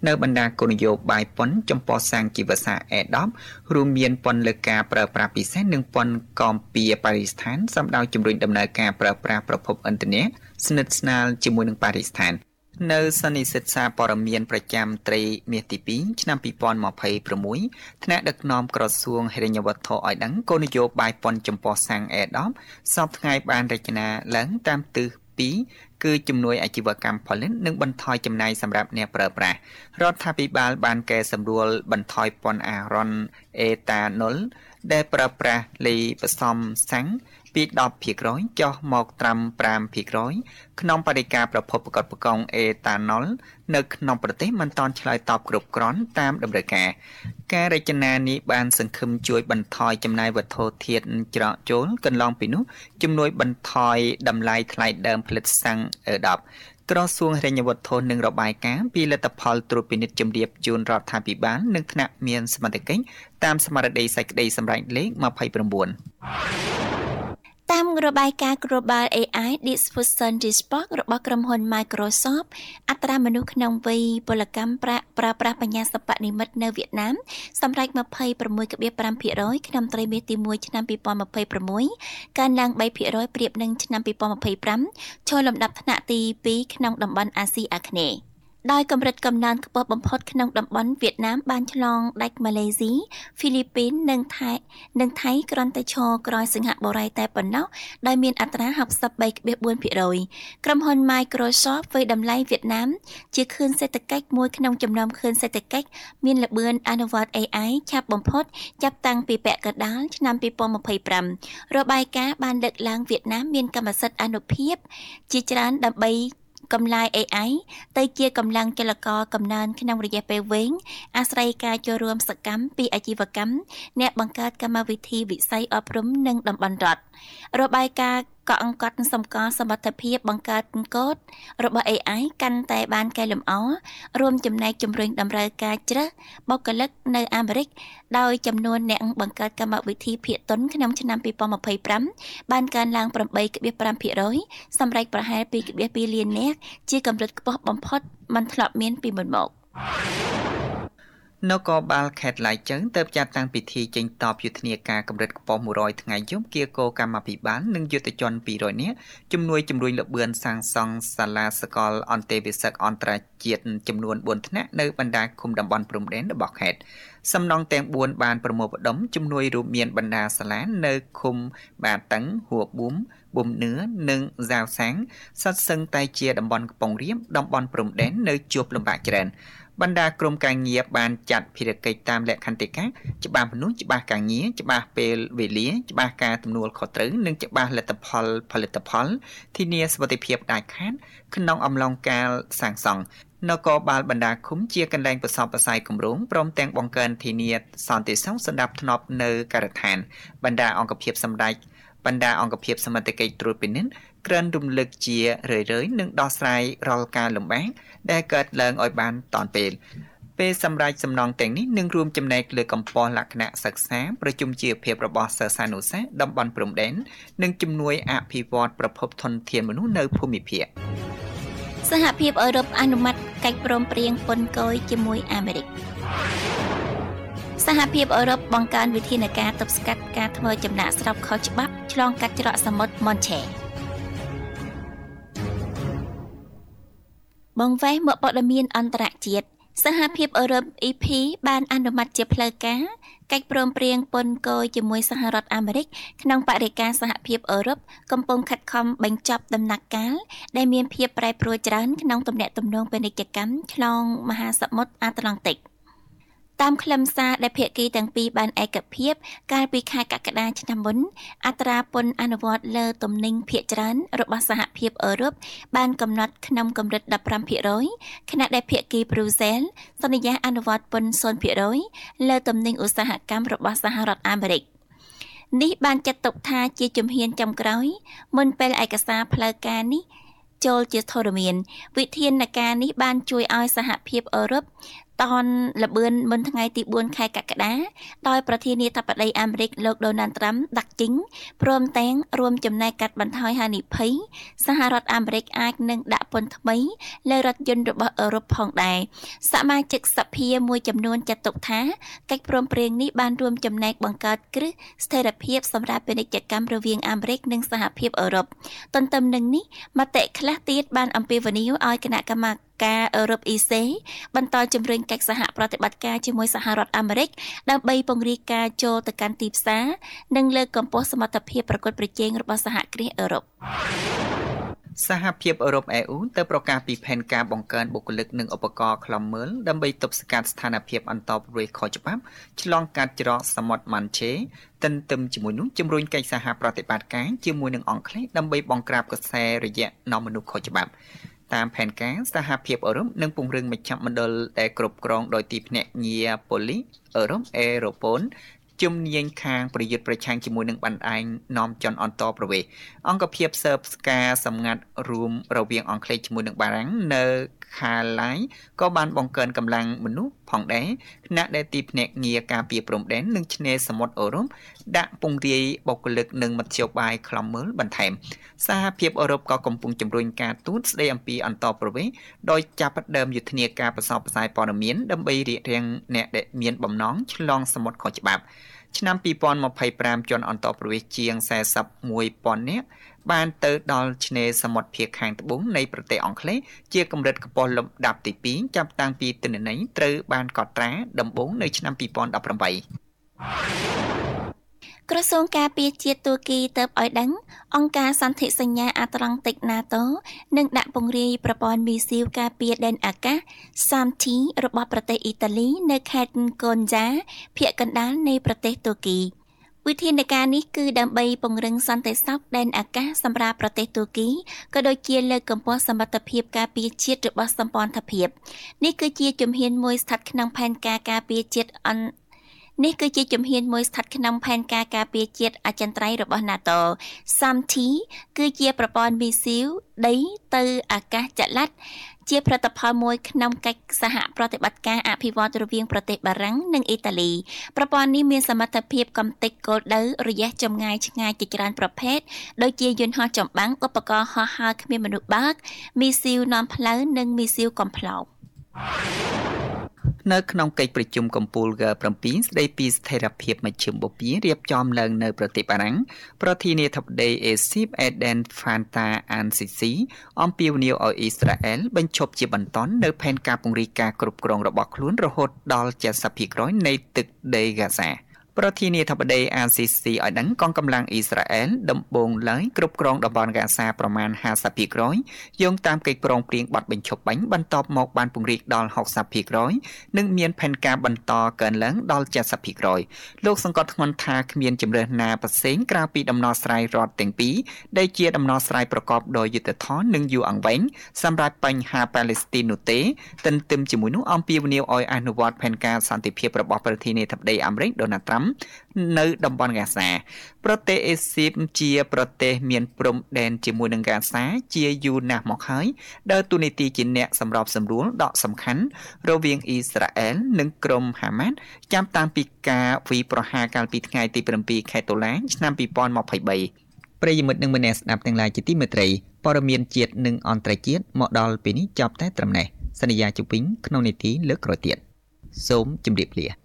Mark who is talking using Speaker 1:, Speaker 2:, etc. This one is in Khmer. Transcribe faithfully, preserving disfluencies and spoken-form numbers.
Speaker 1: នៅបណ្ដាគោលនយោបាយពន្ធចំពោះសាងជីវសាស្ត្រ A ដប់ រួមមានពន្ធលើការប្រើប្រាស់ពិសេសនិងពន្ធគាំពៀបរិស្ថានសម្ដៅជំរុញដំណើរការប្រើប្រាស់ប្រភពឥន្ធនៈស្និទ្ធស្នាលជាមួយនឹងបរិស្ថាននៅសន្និសីទសារព័ត៌មានប្រចាំត្រីមាសទីពីរឆ្នាំពីរពាន់ម្ភៃប្រាំមួយថ្នាក់ដឹកនាំក្រសួងហិរញ្ញវត្ថុឲ្យដឹងគោលនយោបាយពន្ធចំពោះសាំង A ដប់ សពថ្ងៃបានរចនាឡើងតាមទិសពីរគឺជំនួយអាជីវកម្មផលិតនិងបន្ថយចំណាយសម្រាប់អ្នកប្រើប្រាស់រដ្ឋាភិបាលបានកែសម្រួលបន្ថយពន្ធអារ៉ុនអេតាណុលដែលប្រើប្រាស់លីបសំសាំងពី ដប់ភាគរយ ចុះមកត្រឹម ប្រាំភាគរយ ក្នុងបរិការប្រភពប្រកបប្រកងអេតាណុលនៅក្នុងប្រទេសមិនទាន់ឆ្លើយតបគ្រប់គ្រាន់តាមតម្រូវការការរចនានេះបានសង្ឃឹមជួយបន្ថយចំណាយវត្ថុធាតុច្រកចូលកន្លងពីនោះជំនួយបន្ថយតម្លៃថ្លៃដើមផលិតសាំងអេ ដប់ ក្រសួងហិរញ្ញវត្ថុនឹងរបាយការណ៍ពីលទ្ធផលត្រួតពិនិត្យជំរាបជូនរដ្ឋាភិបាលនិងថ្នាក់មានសមត្ថកិច្ចតាមស្មារតីសេចក្តីសម្រេចលេខម្ភៃប្រាំបួន
Speaker 2: តាមរបាយការណ៍ Global เอ ไอ Diffusion Report របស់ក្រុមហ៊ុន Microsoft អត្រាមនុស្សក្នុងវ័យពលកម្មប្រាក់ប្រើប្រាស់បញ្ញាសិប្បនិម្មិតនៅវៀតណាមសម្រេច ម្ភៃប្រាំមួយភាគប្រាំ ភាគរយ ក្នុងត្រីមាសទីមួយឆ្នាំពីរពាន់ម្ភៃប្រាំមួយកើនឡើង បីភាគរយ ប្រៀបនឹងឆ្នាំពីរពាន់ម្ភៃប្រាំឈរលំដាប់ថ្នាក់ទីពីរក្នុងតំបន់អាស៊ីអាគ្នេយ៍ដោយកម្រិតកំណើនខ្ពស់បំផុតក្នុងតំបន់វៀតណាមបានឆ្លងដាច់ម៉ាឡេស៊ីហ្វីលីពីននិងថៃនិងថៃគ្រាន់តែឈរក្រោយសិង្ហបុរីតែប៉ុណ្ណោះដោយមានអត្រា ហកសិបបីភាគបួន ភាគរយ ក្រុមហ៊ុន Microsoft ធ្វើតម្លៃវៀតណាមជាខឿនសេដ្ឋកិច្ចមួយក្នុងចំណោមខឿនសេដ្ឋកិច្ចមានល្បឿនអនុវត្ត เอ ไอ ឆាប់បំផុតចាប់តាំងពីពាក់កណ្ដាលឆ្នាំពីរពាន់ម្ភៃប្រាំរបាយការណ៍បានលើកឡើងវៀតណាមមានកម្មសិទ្ធិអនុភាពជាច្រើនដើម្បីកម្លាយ เอ ไอ ទៅជាកម្លាំងចលករកំណើនក្នុងរយៈពេលវែងអាស្រ័យការចូលរួមសកម្មពីអាជីវកម្មអ្នកបង្កើតកម្មវិធីវិស័យអប់រំនិងតំបន់រដ្ឋរបាយការណ៍ក៏អង្កត់សម្គាល់សមត្ថភាពបង្កើតកូដរបស់ เอ ไอ កាន់តែបានកែលម្អរួមចំណែកជំរុញតម្រូវការជ្រើសបុគ្គលិកនៅអាមេរិកដោយចំនួនអ្នកបង្កើតកម្មវិធីភាគតុនក្នុងឆ្នាំពីរពាន់ម្ភៃប្រាំបានកើនឡើង ប្រាំបីភាគប្រាំ ភាគរយ សម្រេចប្រហែល ពីរភាគពីរ លាននាក់ជាកម្រិតខ្ពស់បំផុតមិនធ្លាប់មានពីមុនមក
Speaker 1: នគរបាលខេត្តឡៃជើងទើបចាត់តាំងពិធីចេញតបយុទ្ធនាការកម្រិតខ្ពស់មួយរយថ្ងៃយប់គៀកោកម្មាភិបាលនិងយុទ្ធជនពីររយនាក់ជំនួយជំរុញលបឿនសាងសង់សាលាសកលអន្តេវាសិកអន្តរជាតិចំនួនបួនថ្នាក់នៅបណ្ដាឃុំតំបន់ព្រំដែនរបស់ខេត្តសំណង់ទាំងបួនបានប្រមូលផ្ដុំជំនួយរួមមានបណ្ដាសាលានៅឃុំបាតឹងហួប៊ុំប៊ុំនឿនិងហ្សាវសាំងសុទ្ធសឹងតែជាតំបន់កំពង់រាបតំបន់ព្រំដែននៅជួបលំបាកច្រើនបណ្ដាក្រុមការងារបានចាត់ភារកិច្ចតាមលក្ខន្តិកៈច្បាស់មនុស្សច្បាស់ការងារច្បាស់ពេលវេលាច្បាស់ការទំនួលខុសត្រូវនិងច្បាស់លទ្ធផលផលិតផលធានាសុវត្ថិភាពដាច់ខាតក្នុងអំឡុងការសាងសង់នគរបាលបណ្ដាឃុំជាកន្លែងប្រសពប្រស័យគម្រោងព្រមទាំងបង្កើនធានាសន្តិសុខសម្រាប់ធ្នាប់នៅការដ្ឋានបណ្ដាអង្គភាពសម្ដេចបណ្ដាអង្គភាពសមត្ថកិច្ចត្រួតពិនិត្យក្រិនរំលឹកជារឿយៗនិងដោះស្រាយរាល់ការលំបាកដែលកើតឡើងឲ្យបានតាន់ពេលពេលសម្រាប់សំណងទាំងនេះនឹងរួមចំណែកលើកកម្ពស់លក្ខណៈសិក្សាប្រជុំជីវភាពរបស់សិស្សានុសិស្សតំបន់ព្រំដែននិងជំនួយអភិវឌ្ឍប្រភពធនធានមនុស្សនៅភូមិភាគ
Speaker 2: សហភាពអឺរ៉ុបអនុម័តកិច្ចព្រមព្រៀងពន្ធគយជាមួយអាមេរិកសហភាពអឺរ៉ុបបង្កើនវិធានការទប់ស្កាត់ការធ្វើចំណាកស្រុកខុសច្បាប់ឆ្លងកាត់ច្រកសមុទ្រម៉ុនឆេបង្វែរមកព័ត៌មានអន្តរជាតិសហភាពអឺរ៉ុប អ៊ី ភី បានអនុម័តជាផ្លូវការកិច្ចព្រមព្រៀងពន្ធគយជាមួយសហរដ្ឋអាមេរិកក្នុងបរិយាកាសសហភាពអឺរ៉ុបកំពុងខិតខំបញ្ចប់ដំណាក់កាលដែលមានភាពប្រែប្រួលច្រើនក្នុងទំនាក់ទំនងពាណិជ្ជកម្មឆ្លងមហាសមុទ្រអាត្លង់តិកតាមខ្លឹមសារដែលភាគីទាំងពីរបានឯកភាពកាលពីខែកក្កដាឆ្នាំមុនអត្រាពន្ធអនុវត្តលើទំនិញភាគច្រើនរបស់សហភាពអឺរ៉ុបបានកំណត់ក្នុងកម្រិតដប់ប្រាំភាគរយខណៈដែលភាគីប្រ៊ូសែលសន្យាអនុវត្តពន្ធศูនย์ភាគរយលើទំនិញឧស្សាហកម្មរបស់សហរដ្ឋអាមេរិកនេះបានចាត់ទុកថាជាជំហានចុងក្រោយមុនពេលឯកសារផ្លូវការនេះចូលជាធរមានវិធានការនេះបានជួយឲ្យសហភាពអឺរ៉ុបតនលបឿនមុនថ្ងៃទីបួនខែកក្កដាដោយប្រធានាធិបតីអាមេរិកលោកដូណាល់ត្រាំដាក់ចេញព្រមទាំងរួមចំណែកកាត់បន្ថយហានិភ័យសហរដ្ឋអាមេរិកអាចនឹងដាក់ពន្ធថ្មីលើរថយន្តរបស់អឺរ៉ុបផងដែរសមាជិកសភាមួយចំនួនចាត់ទុកថាកិច្ចព្រមព្រៀងនេះបានរួមចំណែកបង្កើតគ្រឹះស្ថិរភាពសម្រាប់ពាណិជ្ជកម្មរវាងអាមេរិកនិងសហភាពអឺរ៉ុបទន្ទឹមនឹងនេះមតិខ្លះទៀតបានអំពាវនាវឲ្យគណៈកម្មការអឺរ៉ុប អ៊ី សេ បន្តជំរុញកិច្ចសហប្រតិបត្តិការជាមួយសហរដ្ឋអាមេរិកដើម្បីពង្រីកការចូលទៅកាន់ទីផ្សារនិងលើកកម្ពស់សមត្ថភាពប្រកួតប្រជែងរបស់សហគ្រាសអឺរ៉ុប
Speaker 1: សហភាពអឺរ៉ុប អេ អ៊ូ ទៅប្រកាសពីផែនការបង្កើនបុគ្គលិកនិងឧបករណ៍ខ្លំមើលដើម្បីទប់ស្កាត់ស្ថានភាពអន្តរប្រវេសន៍ខុសច្បាប់ឆ្លងកាត់ច្រកសមុទ្រម៉ាន់ឆេទន្ទឹមជាមួយនោះជំរុញកិច្ចសហប្រតិបត្តិការជាមួយនឹងអង់គ្លេសដើម្បីបង្ក្រាបកសែរយៈនាំមនុស្សខុសច្បាប់តាមផែនការសហភាពអឺរ៉ុបនឹងពង្រឹងមជ្ឈមណ្ឌលដែលគ្រប់គ្រងដោយទីភ្នាក់ងារប៉ូលីសអឺរ៉ុបអេរ៉ូប៉ូនជំនាញខាងប្រយុទ្ធប្រឆាំងជាមួយនឹងបណ្ដាញនាំជនអន្តរប្រវេសន៍អង្គភាពស៊ើបស្ការសម្ងាត់រួមរវាងអង់គ្លេសជាមួយនឹងបារាំងនៅខាឡៃក៏បានបង្កើនកម្លាំងមនុស្សផងដែរខណៈដែលទីភ្នាក់ងារការពារព្រំដែននិងឆ្នេរសមុទ្រអឺរ៉ុបដាក់ពង្រាយបុគ្គលិកនិងមធ្យោបាយខ្លំមើលបន្ថែមសហភាពអឺរ៉ុបក៏កំពុងជំរុញការទូតស្ដីអំពីអន្តរប្រវេសន៍ដោយចាប់ផ្ដើមយុទ្ធនាការប្រសពផ្សាយព័ត៌មានដើម្បីរារាំងអ្នកដែលមានបំណងឆ្លងសមុទ្រខុសច្បាប់ឆ្នាំពីរពាន់ម្ភៃប្រាំជនអន្តរប្រវេសន៍ជាងសែសិបមួយពាន់នាក់បានទៅដល់ឆ្នេរសមុទ្រភាគខាងត្បូងនៃប្រទេសអង់គ្លេសជាកម្រិតខ្ពស់លំដាប់ទីពីរចាប់តាំងពីទិន្នន័យត្រូវបានកត់ត្រាដំបូងនៅឆ្នាំពីរពាន់ដប់ប្រាំបី
Speaker 2: ក្រសួងការពារជាតិទួរគីទើបឲ្យដឹងអង្គការសន្ធិសញ្ញាអាត្លង់តិក NATO នឹងដាក់ពង្រាយប្រព័ន្ធមីស៊ីលការពារដែនអាកាស សាម ធី របស់ប្រទេសអ៊ីតាលីនៅខេត្តកូនយ៉ាភាគកណ្ដាលនៃប្រទេសទួរគីវិធានការនេះគឺដើម្បីពង្រឹងសន្តិសុខដែនអាកាសសម្រាប់ប្រទេសទួរគីក៏ដូចជាលើកកម្ពស់សមត្ថភាពការពារជាតិរបស់សម្ព័ន្ធភាពនេះគឺជាជំហានមួយស្ថិតក្នុងផែនការការពារជាតិអន្តនេះគឺជាជំហានមួយស្ថិតក្នុងផែនការការពារជាតិអចិន្ត្រៃយ៍របស់ NATO សាម ធី គឺជាប្រព័ន្ធមីស៊ីលដីទៅអាកាសចល័តជាផលិតផលមួយក្នុងកិច្ចសហប្រតិបត្តិការអភិវឌ្ឍរវាងប្រទេសបារាំងនិងអ៊ីតាលីប្រព័ន្ធនេះមានសមត្ថភាពកំទេចគោលដៅរយៈចម្ងាយឆ្ងាយជាច្រើនប្រភេទដូចជាយន្តហោះចម្បាំងឧបករណ៍ហោះហើរគ្មានមនុស្សបើកមីស៊ីលនាំផ្លូវនិងមីស៊ីលកំប្លោក
Speaker 1: នៅក្នុងកិច្ចប្រជុំកំពូល ហ្គ เจ็ด ស្ដីពីស្ថិរភាពមជ្ឈមបូព៌ារៀបចំឡើងនៅប្រទេសបារាំងប្រធានាធិបតីអេស៊ីប Eden Fanta Al-Sisi អំពាវនាវឲ្យអ៊ីស្រាអែលបញ្ឈប់ជាបន្ទាន់នៅផែនការពង្រីកការគ្រប់គ្រងរបស់ខ្លួនរហូតដល់ เจ็ดสิบเปอร์เซ็นต์ នៃទឹកដីហ្គាហ្សាប្រធានាធិបតី Al-Sisi ឲ្យដឹងកងកម្លាំងអ៊ីស្រាអែលដំបូងឡើយគ្រប់គ្រងតំបន់ហ្គាហ្សាប្រមាណ ห้าสิบเปอร์เซ็นต์ យោងតាមកិច្ចព្រមព្រៀងបទបញ្ឈប់បាញ់បន្ទាប់មកបានពង្រីកដល់ หกสิบเปอร์เซ็นต์ និងមានផែនការបន្តកើនឡើងដល់ เจ็ดสิบเปอร์เซ็นต์ លោកសង្កត់ធ្ងន់ថាគ្មានជំរើសណាប្រសេងក្រៅពីដំណោះស្រាយរដ្ឋទាំងពីរដែលជាដំណោះស្រាយប្រកបដោយយុត្តិធម៌និងយូរអង្វែងសម្រាប់បញ្ហាប៉ាឡេស្ទីននោះទេទន្ទឹមជាមួយនោះអំពាវនាវឲ្យអនុវត្តផែនការសន្តិភាពរបស់ប្រធានាធិបតីអាមេរិកដូណាល់ត្រាំនៅតំបន់ហ្គាហ្សាប្រទេសអេស៊ីបជាប្រទេសមានព្រំដែនជាមួយនឹងហ្គាហ្សាជាយូរណាស់មកហើយដើរតួនាទីជាអ្នកសម្របសម្រួលដ៏សំខាន់រវាងអ៊ីស្រាអែលនិងក្រុមហាម៉ាស់ចាប់តាំងពីការវាយប្រហារកាលពីថ្ងៃទីเจ็ดខែតុលាឆ្នាំពីរពាន់ម្ភៃបីប្រិយមិត្តនិងមនស្សស្ដាប់ទាំងឡាយជាទីមេត្រីព័ត៌មានជាតិនិងអន្តរជាតិមកដល់ពេលនេះចប់តែត្រឹមនេះសន្យាជុំវិញក្នុងនីតិលើកក្រោយទៀតសូមជម្រាបលា